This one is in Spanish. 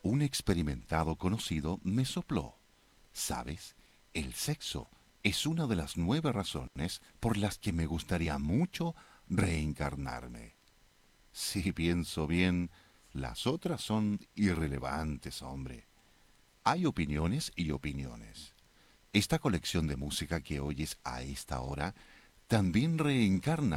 Un experimentado conocido me sopló. ¿Sabes? El sexo es una de las 9 razones por las que me gustaría mucho reencarnarme. Si pienso bien, las otras son irrelevantes, hombre. Hay opiniones y opiniones. Esta colección de música que oyes a esta hora también reencarna